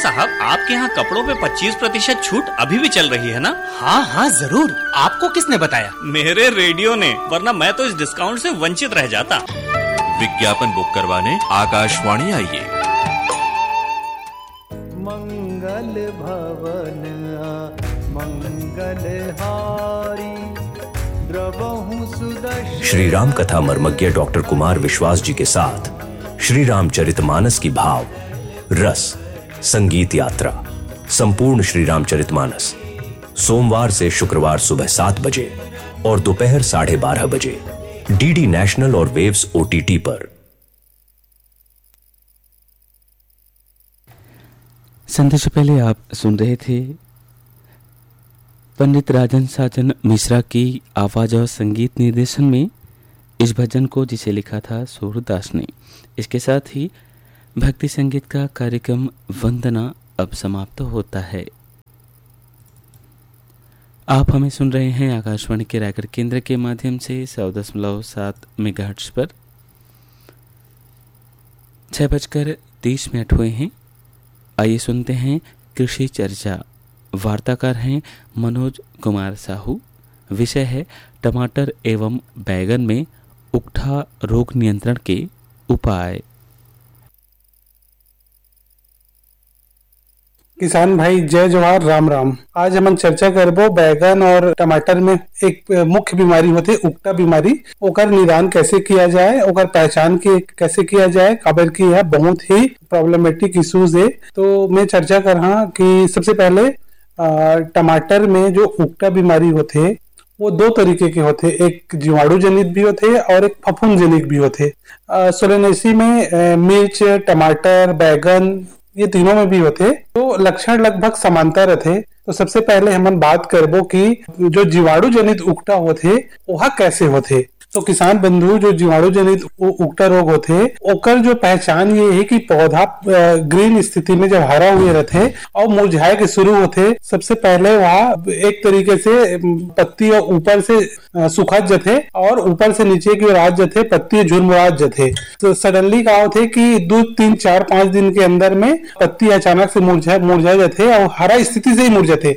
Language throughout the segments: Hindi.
साहब, आपके यहाँ कपड़ों पे 25% छूट अभी भी चल रही है ना? हाँ हाँ जरूर। आपको किसने बताया? मेरे रेडियो ने, वरना मैं तो इस डिस्काउंट से वंचित रह जाता। विज्ञापन बुक करवाने आकाशवाणी आइए। मंगल भवन मंगल हारी द्रवहु सुदर्शन। श्री राम कथा मर्मज्ञ डॉक्टर कुमार विश्वास जी के साथ श्री रामचरितमानस की भाव रस संगीत यात्रा संपूर्ण श्री रामचरितमानस सोमवार से शुक्रवार सुबह 7 बजे और दोपहर 12:30 बजे डीडी नेशनल और वेव्स ओटीटी पर। संध्या से पहले आप सुन रहे थे पंडित राजन साजन मिश्रा की आवाज और संगीत निर्देशन में इस भजन को, जिसे लिखा था सूरदास ने। इसके साथ ही भक्ति संगीत का कार्यक्रम वंदना अब समाप्त होता है। आप हमें सुन रहे हैं आकाशवाणी के रायगढ़ केंद्र के माध्यम से 100.7 मेगाहर्ट्ज पर। 6:30 हुए हैं। आइए सुनते हैं कृषि चर्चा। वार्ताकार हैं मनोज कुमार साहू। विषय है टमाटर एवं बैगन में उकठा रोग नियंत्रण के उपाय। किसान भाई जय जवाहर राम राम। आज हम चर्चा करबो बैगन और टमाटर में एक मुख्य बीमारी होती है उकटा बीमारी। ओकर निदान कैसे किया जाए, ओकर पहचान कैसे किया जाए, काबर की यह बहुत ही प्रॉब्लमेटिक इश्यूज है। तो मैं चर्चा कर रहा कि सबसे पहले टमाटर में जो उकटा बीमारी होते वो दो तरीके के होते, एक जीवाणु जनित भी होते और एक फफूंद जनित भी होते। सोलेनेसी में मिर्च, टमाटर, बैगन ये तीनों में भी होते, तो लक्षण लगभग समांतर रहते। तो सबसे पहले हम बात करबो कि जो जीवाणु जनित उकटा होते वह कैसे होते। तो किसान बंधु, जो जीवाणु जनित उकटा रोग होते ओकर जो पहचान ये है कि पौधा ग्रीन स्थिति में जब हरा हुए रहते और मुरझाए के शुरू होते, सबसे पहले वह एक तरीके से पत्ती और ऊपर से सुखा जाते और ऊपर से नीचे की ओर आ जाते, पत्ती झुरमुरा जाते। तो सडनली क्या होते कि 2, 3, 4, 5 दिन के अंदर में पत्ती अचानक से मुरझा जाते और हरा स्थिति से ही मुरझाते।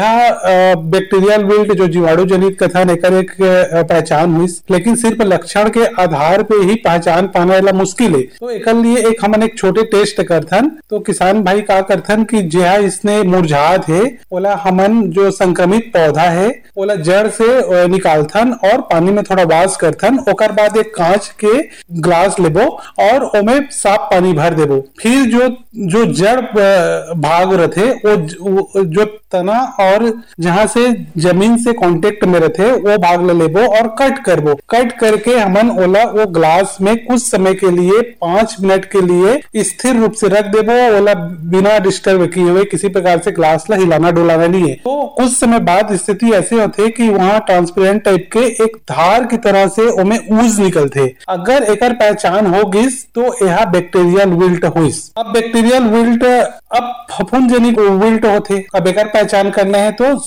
यह बैक्टीरियल विल्ट जो जीवाणु जनित कथन एक पहचान हुई, लेकिन सिर्फ लक्षण के आधार पे ही पहचान पाना वाला मुश्किल है। तो एक लिए हमन एक छोटे टेस्ट करथन। तो किसान भाई का करथन कि जहाँ इसने मुरझात है ओला हमन जो संक्रमित पौधा है ओला जड़ से निकालथन और पानी में थोड़ा वाश करथन। ओकर बाद एक कांच के ग्लास लेबो और ओमे साफ पानी भर देबो। फिर जो जड़ भाग रहते वो जो तना और जहाँ से जमीन से कांटेक्ट में रहते वो भाग ले लेबो और कट करबो। कट करके हमन ओला वो ग्लास में कुछ समय के लिए 5 मिनट के लिए स्थिर रूप से रख देबो। ओला बिना डिस्टर्ब किए हुए किसी प्रकार से ग्लास ला हिलाना डुलाना नहीं है। तो कुछ समय बाद स्थिति ऐसे होते कि वहाँ ट्रांसपेरेंट टाइप के एक धार की तरह से ओमे ऊज निकलते। अगर एकर पहचान हो गिस तो यह बैक्टीरियल विल्ट हुइस। अब बैक्टीरियल विल्ट अब फफूंद जनित विल्ट होते। अब एकर पहचान करना है तो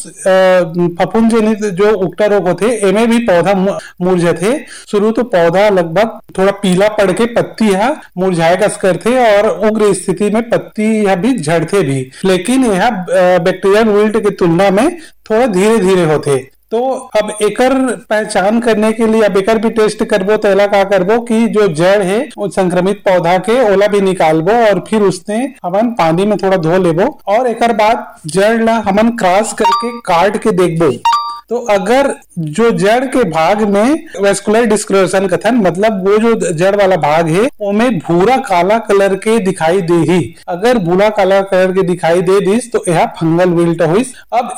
फफूंद जनित जो उकटा रोग होते एमे भी पौधा मुरझाते। शुरू तो पौधा लगभग थोड़ा पीला पड़ के पत्ती मुरझाए कस करते और उग्र स्थिति में पत्ती भी झड़ते भी, लेकिन यह बैक्टीरियल विल्ट की तुलना में थोड़ा धीरे धीरे होते। तो अब एकर पहचान करने के लिए अब एकर भी टेस्ट करबो। तो एला का करबो कि जो जड़ है वो संक्रमित पौधा के ओला भी निकालबो और फिर उसने हमन पानी में थोड़ा धो लेबो और एकर बाद जड़ ला हमन क्रॉस करके काट के देखबो। तो अगर जो जड़ के भाग में वेस्कुलर डिस्कलरेशन कथन मतलब वो जो जड़ वाला भाग है उसमें भूरा काला कलर के दिखाई दे ही, अगर भूरा काला कलर के दिखाई दे दिस तो यह फंगल विल्ट हुइस।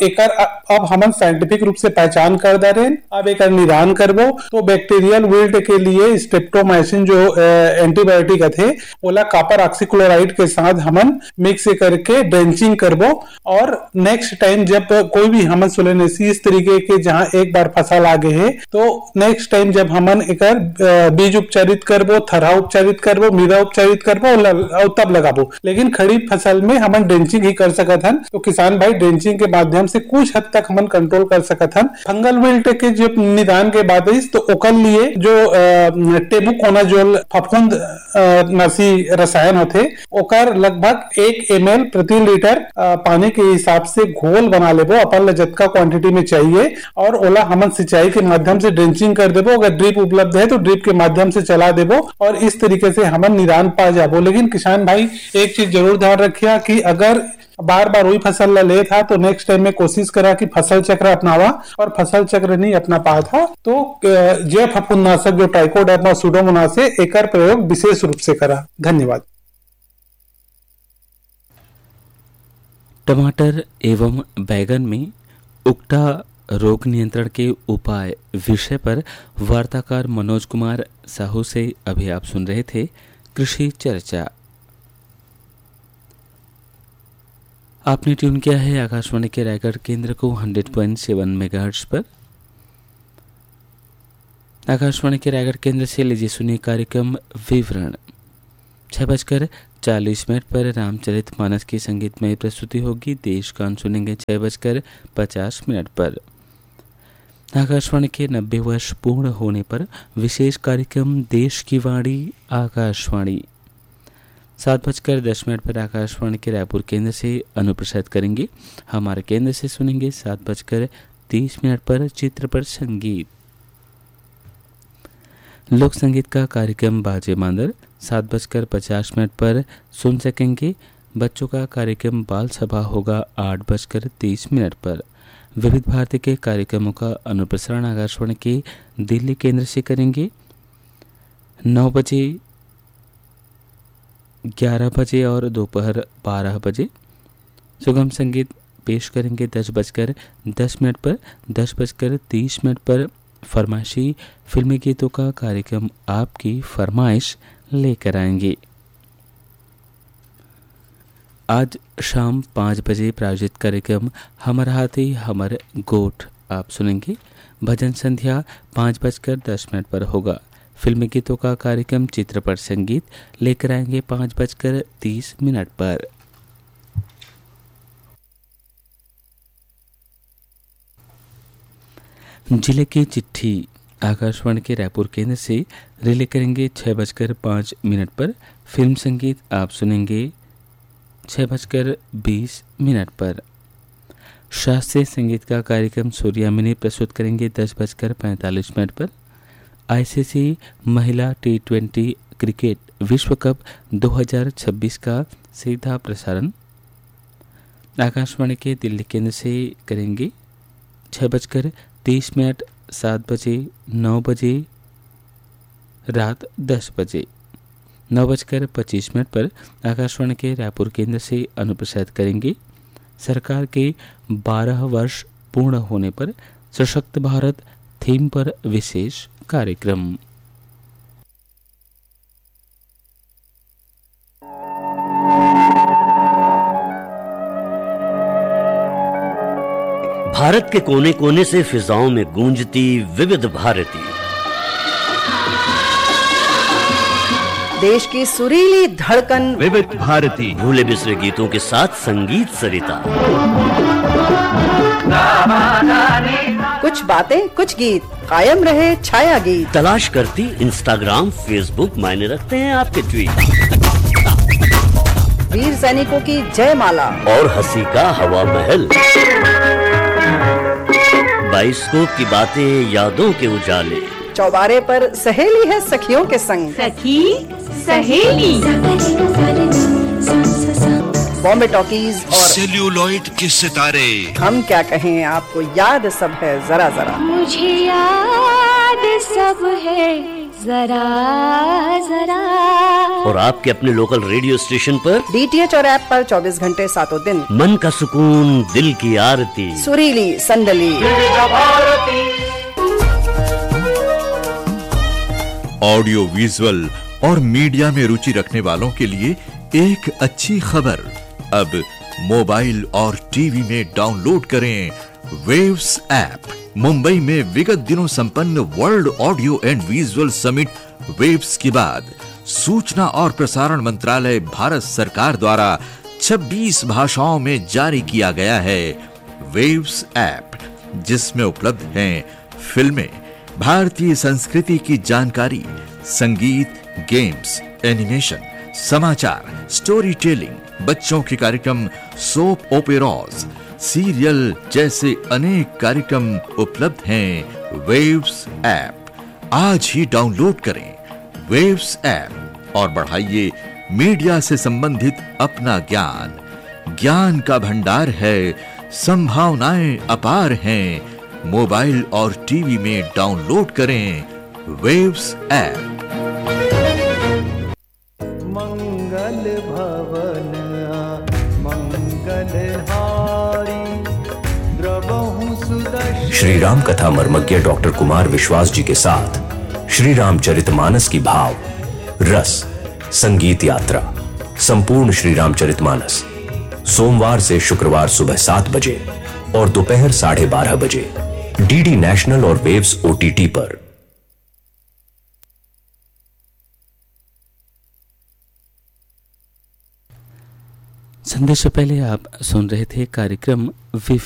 अब हम साइंटिफिक रूप से पहचान कर दे रहे। अब एक निदान करबो। तो बैक्टीरियल विल्ट के लिए स्ट्रेप्टोमाइसिन जो एंटीबायोटिक थे ओला कॉपर ऑक्सीक्लोराइड के साथ हमन मिक्स करके ड्रेंचिंग करबो और नेक्स्ट टाइम जब कोई भी हमन सोलेनेसी इस तरीके के जहाँ एक बार फसल आ गए है तो नेक्स्ट टाइम जब हमन एकर बीज उपचारित करबो, थरहा उपचारित करबो, मिरा उपचारित करबो और तब लगाबो। लेकिन खरीफ फसल में हमन ड्रेंचिंग ही कर सकत हन। तो किसान भाई ड्रेंचिंग के माध्यम से कुछ हद तक हमन कंट्रोल कर सकत हन। फंगल विल्ट के जो निदान के बाद तो ओकर लिए जो टेबुकोनाजोल फफूंद नाशी रसायन होते ओकर लगभग 1 ml प्रति लीटर पानी के हिसाब से घोल बना लेबो अपन ला जतका क्वांटिटी में चाहिए और ओला हमन सिंचाई के माध्यम से ड्रेंचिंग कर देबो। अगर ड्रिप उपलब्ध है तो ड्रिप के माध्यम से चला देबो और इस तरीके से हमन निदान पा जाबो। लेकिन किसान भाई एक चीज जरूर ध्यान रखिया कि अगर बार बार वही फसल ला ले था तो नेक्स्ट टाइम में कोशिश करा कि फसल चक्र अपनावा और फसल चक्र नहीं अपना पा था तो जैव फफूंदनाशक जो ट्राइकोडर्मा सुडोमोनास है एकर प्रयोग विशेष रूप से करा। धन्यवाद। टमाटर एवं बैगन में उकटा रोग नियंत्रण के उपाय विषय पर वार्ताकार मनोज कुमार साहू से अभी आप सुन रहे थे कृषि चर्चा। आपने ट्यून किया है आकाशवाणी के रायगढ़ केंद्र को 100.7 मेगाहर्ट्ज पर। आकाशवाणी के रायगढ़ केंद्र से लीजिए सुनिए कार्यक्रम विवरण। 6:40 पर रामचरितमानस की संगीतमय प्रस्तुति होगी। देश गान सुनेंगे 6:50 पर। आकाशवाणी के 90 वर्ष पूर्ण होने पर विशेष कार्यक्रम देश की वाणी आकाशवाणी 7:10 पर आकाशवाणी के रायपुर केंद्र से अनुप्रसारित करेंगे। हमारे केंद्र से सुनेंगे 7:30 पर चित्रपट संगीत। लोक संगीत का कार्यक्रम बाजे मांदर 7:50 पर सुन सकेंगे। बच्चों का कार्यक्रम बाल सभा होगा 8:30 पर। विविध भारती के कार्यक्रमों का अनुप्रसारण आकाशवाणी के दिल्ली केंद्र से करेंगे। 9 बजे, 11 बजे और दोपहर 12 बजे सुगम संगीत पेश करेंगे। 10:10 पर 10:30 पर फरमाइशी फिल्मी गीतों का कार्यक्रम आपकी फरमाइश लेकर आएंगे। आज शाम 5 बजे प्रायोजित कार्यक्रम हमर हाथी हमर गोठ आप सुनेंगे। भजन संध्या 5:10 पर होगा। फिल्मी गीतों का कार्यक्रम चित्रपट संगीत लेकर आएंगे 5:30 पर। जिले की चिट्ठी आकाशवाणी के रायपुर केंद्र से रिले करेंगे 6:05 पर। फिल्म संगीत आप सुनेंगे 6:20 पर। शास्त्रीय संगीत का कार्यक्रम सूर्यामिनी प्रस्तुत करेंगे 10:45 पर। आईसीसी महिला T20 क्रिकेट विश्व कप 2026 का सीधा प्रसारण आकाशवाणी के दिल्ली केंद्र से करेंगे। 6:30 7 बजे, 9 बजे, रात 10 बजे। 9:25 पर आकाशवाणी के रायपुर केंद्र से अनुप्रसारित करेंगे। सरकार के 12 वर्ष पूर्ण होने पर सशक्त भारत थीम पर विशेष कार्यक्रम। भारत के कोने कोने से फिजाओं में गूंजती विविध भारती, देश की सुरीली धड़कन विविध भारती, भूले बिसरे गीतों के साथ संगीत सरिता। कुछ बातें कुछ गीत, कायम रहे छाया गीत। तलाश करती इंस्टाग्राम फेसबुक, मायने रखते हैं आपके ट्वीट। वीर सैनिकों की जयमाला और हंसी का हवा महल। बाइस्कोप की बातें, यादों के उजाले। चौबारे पर सहेली है सखियों के संग। सखी सहेली, बॉम्बे टॉकीज और सेल्यूलॉइड के सितारे। हम क्या कहें, आपको याद सब है जरा जरा। मुझे याद सब है जरा जरा। और आपके अपने लोकल रेडियो स्टेशन पर, DTH और ऐप पर 24 घंटे 7 दिन। मन का सुकून, दिल की आरती, सुरीली संदली। ऑडियो विजुअल और मीडिया में रुचि रखने वालों के लिए एक अच्छी खबर। अब मोबाइल और टीवी में डाउनलोड करें वेव्स ऐप मुंबई में विगत दिनों संपन्न world audio and visual summit waves के बाद सूचना और प्रसारण मंत्रालय भारत सरकार द्वारा 26 भाषाओं में जारी किया गया है वेव्स ऐप, जिसमें उपलब्ध हैं फिल्में, भारतीय संस्कृति की जानकारी, संगीत, गेम्स, एनिमेशन, समाचार, स्टोरी टेलिंग, बच्चों के कार्यक्रम, सोप ओपेराज, सीरियल जैसे अनेक कार्यक्रम उपलब्ध हैं वेव्स ऐप। आज ही डाउनलोड करें वेव्स ऐप और बढ़ाइए मीडिया से संबंधित अपना ज्ञान। ज्ञान का भंडार है, संभावनाएं अपार हैं। मोबाइल और टीवी में डाउनलोड करें वेव्स ऐप। मंगल भवन मंगल हारी द्रवहु सुदर्शन। श्री राम कथा मर्मज्ञ डॉक्टर कुमार विश्वास जी के साथ श्री रामचरितमानस की भाव रस संगीत यात्रा संपूर्ण श्री रामचरितमानस सोमवार से शुक्रवार सुबह 7 बजे और दोपहर 12:30 बजे डीडी नेशनल और वेव्स ओटीटी पर। संदेश से पहले आप सुन रहे थे कार्यक्रम